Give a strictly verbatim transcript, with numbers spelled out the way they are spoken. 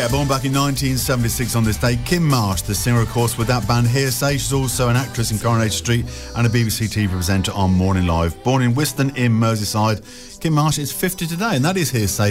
Yeah, born back in nineteen seventy-six on this day. Kim Marsh, the singer, of course, with that band Hearsay. She's also an actress in Coronation Street and a B B C T V presenter on Morning Live. Born in Wiston in Merseyside, Kim Marsh is fifty today, and that is Hearsay.